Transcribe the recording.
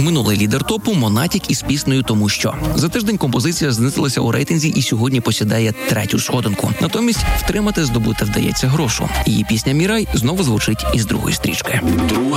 Минулий лідер топу Монатік із піснею «Тому що». За тиждень композиція знизилася у рейтинзі і сьогодні посідає 3-ю сходинку. Натомість втримати здобуте вдається грошу. Її пісня «Мірай» знову звучить із 2-ї стрічки.